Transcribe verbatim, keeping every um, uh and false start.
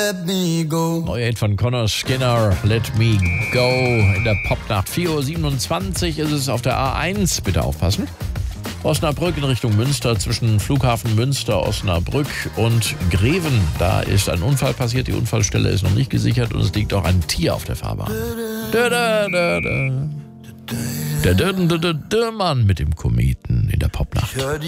let me go. Neuer Hit von Connor Skinner, Let Me Go. In der Popnacht vier Uhr siebenundzwanzig ist es auf der A eins. Bitte aufpassen. Osnabrück in Richtung Münster, zwischen Flughafen Münster, Osnabrück und Greven. Da ist ein Unfall passiert. Die Unfallstelle ist noch nicht gesichert und es liegt auch ein Tier auf der Fahrbahn. Da, da, da, da. Der Dürren, der Dürren, Mann mit dem Kometen in der Popnacht.